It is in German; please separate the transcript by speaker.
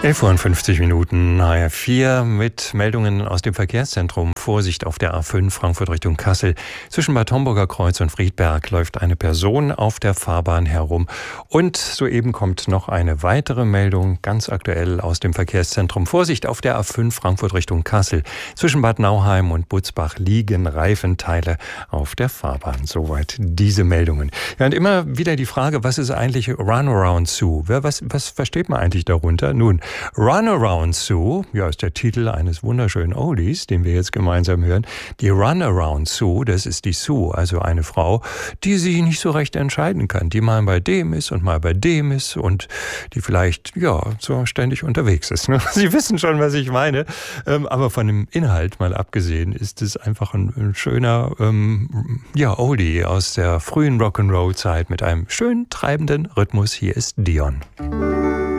Speaker 1: 11:50 HR4 mit Meldungen aus dem Verkehrszentrum. Vorsicht auf der A5 Frankfurt Richtung Kassel. Zwischen Bad Homburger Kreuz und Friedberg läuft eine Person auf der Fahrbahn herum. Und soeben kommt noch eine weitere Meldung, ganz aktuell aus dem Verkehrszentrum. Vorsicht auf der A5 Frankfurt Richtung Kassel. Zwischen Bad Nauheim und Butzbach liegen Reifenteile auf der Fahrbahn. Soweit diese Meldungen. Ja, und immer wieder die Frage, was ist eigentlich Runaround Zoo? Was versteht man eigentlich darunter? Nun, Runaround Sue, ja, ist der Titel eines wunderschönen Oldies, den wir jetzt gemeinsam hören. Die Runaround Sue, das ist die Sue, also eine Frau, die sich nicht so recht entscheiden kann, die mal bei dem ist und mal bei dem ist und die vielleicht, ja, so ständig unterwegs ist. Ne? Sie wissen schon, was ich meine. Aber von dem Inhalt mal abgesehen, ist es einfach ein schöner, Oldie aus der frühen Rock'n'Roll-Zeit mit einem schön treibenden Rhythmus. Hier ist Dion.